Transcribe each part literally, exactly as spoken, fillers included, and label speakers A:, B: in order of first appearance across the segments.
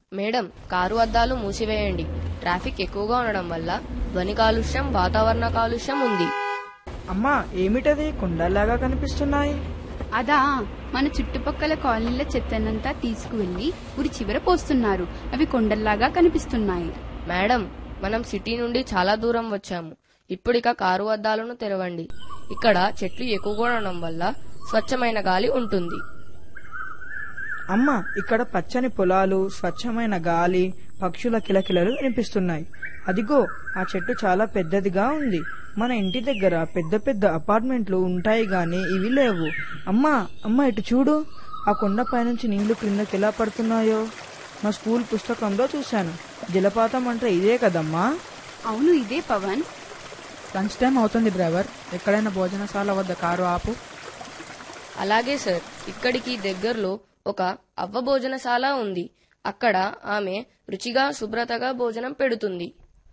A: Madam, car అద్దాలు మూసివేయండి. Traffic ఎక్కువగా ఉండడం వల్ల ధ్వని కాలుష్యం, వాతావరణ కాలుష్యం ఉంది.
B: అమ్మా, ఏమిటది కుండల్లాగా కనిపిస్తున్నాయి?
C: అదా, మన చుట్టుపక్కల కాలనీల చెత్తనంతా తీసుకువెళ్లి ఊరి చివర పోస్తున్నారు. అవి కొండల్లాగా కనిపిస్తున్నాయి.
A: మేడం, మనం సిటీ నుండి చాలా దూరం వచ్చాము. ఇప్పుడిక కారు అద్దాలను తెరవండి. ఇక్కడ చెట్లు ఎక్కువగా ఉండడం వల్ల స్వచ్ఛమైన గాలి ఉంటుంది.
B: అమ్మా, ఇక్కడ పచ్చని పొలాలు, స్వచ్ఛమైన గాలి, పక్షుల కిలకిలలు వినిపిస్తున్నాయి. అదిగో ఆ చెట్టు చాలా పెద్దదిగా ఉంది. మన ఇంటి దగ్గర పెద్ద పెద్ద అపార్ట్మెంట్లు ఉంటాయి గాని ఇవి లేవు. అమ్మా అమ్మా ఇటు చూడు, ఆ కొండపై నుంచి నీళ్లు క్రిందకి ఎలా పడుతున్నాయో. మా స్కూల్ పుస్తకంలో చూశాను. జలపాతం అంటే ఇదే కదమ్మా?
C: అవును, ఇదే పవన్.
D: లంచ్ టైం అవుతుంది డ్రైవర్, ఎక్కడైనా భోజనశాల వద్ద కారు ఆపు.
A: అలాగే సార్. ఇక్కడికి దగ్గరలో ఒక అవ్వ భోజనశాల ఉంది. అక్కడ ఆమె రుచిగా, శుభ్రతగా భోజనం పెడుతుంది.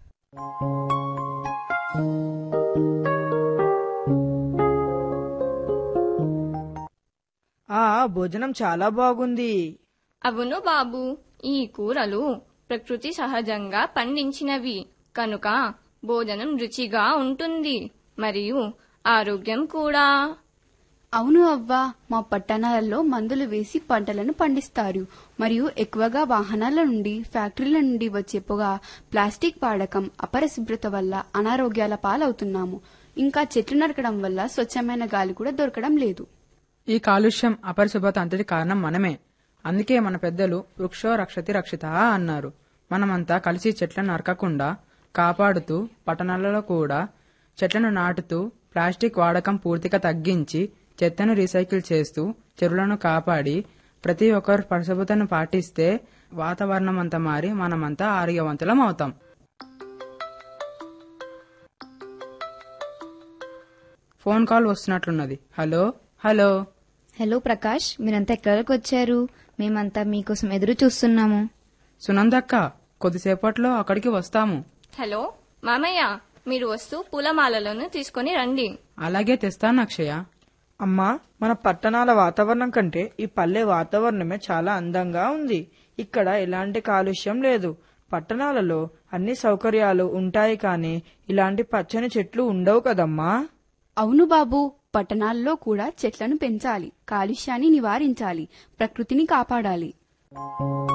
B: ఆ భోజనం చాలా బాగుంది.
E: అవును బాబు, ఈ కూరలు ప్రకృతి సహజంగా పండించినవి కనుక భోజనం రుచిగా ఉంటుంది, మరియు ఆరోగ్యం కూడా.
C: అవును అవ్వా, మా పట్టణాలలో మందులు వేసి పంటలను పండిస్తారు. మరియు ఎక్కువగా వాహనాల నుండి, ఫ్యాక్టరీల నుండి వచ్చే పొగ, ప్లాస్టిక్ వాడకం, అపరిశుభ్రత వల్ల అనారోగ్యాల పాలవుతున్నాము. ఇంకా చెట్లు నరకడం వల్ల స్వచ్ఛమైన గాలి కూడా దొరకడం లేదు.
D: ఈ కాలుష్యం, అపరిశుభ్రత అంతటి కారణం మనమే. అందుకే మన పెద్దలు వృక్షో రక్షతి రక్షిత అన్నారు. మనమంతా కలిసి చెట్లను నరకకుండా కాపాడుతూ, పట్టణాలలో కూడా చెట్లను నాటుతూ, ప్లాస్టిక్ వాడకం పూర్తిగా తగ్గించి, చెత్తను రీసైకిల్ చేస్తూ, చెరువులను కాపాడి, ప్రతి ఒక్కరు పరిశుభ్రతను పాటిస్తే వాతావరణం అంతా మారి మనమంతా ఆరోగ్యవంతులం అవుతాం. Phone call వస్తున్నట్లున్నది. Hello hello
F: hello Prakash, మీరంతా ఎక్కడికి వచ్చారు? మేమంతా మీకోసం ఎదురు చూస్తున్నాము.
D: సునందక్క, కొద్దిసేపట్లో అక్కడికి వస్తాము.
E: హలో మామయ్య, మీరు వస్తూ పూలమాలలను తీసుకుని రండి.
D: అలాగే తెస్తాను అక్షయ.
B: అమ్మా, మన పట్టణాల వాతావరణం కంటే ఈ పల్లె వాతావరణమే చాలా అందంగా ఉంది. ఇక్కడ ఎలాంటి కాలుష్యం లేదు. పట్టణాలలో అన్ని సౌకర్యాలు ఉంటాయి కానీ ఇలాంటి పచ్చని చెట్లు ఉండవు కదమ్మా?
C: అవును బాబు, పట్టణాల్లో కూడా చెట్లను పెంచాలి, కాలుష్యాన్ని నివారించాలి, ప్రకృతిని కాపాడాలి.